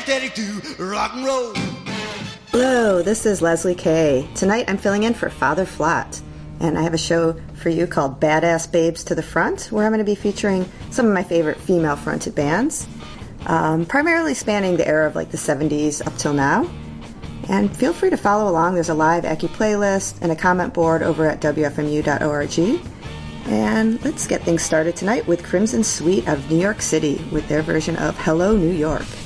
steady to rock and roll. Hello, this is Leslie Kay. Tonight I'm filling in for Father Flott, and I have a show for you called Badass Babes to the Front, where I'm going to be featuring some of my favorite female-fronted bands, primarily spanning the era of like the 70s up till now. And feel free to follow along. There's a live Ecki playlist and a comment board over at wfmu.org. And let's get things started tonight with Crimson Sweet of New York City with their version of Hello, New York.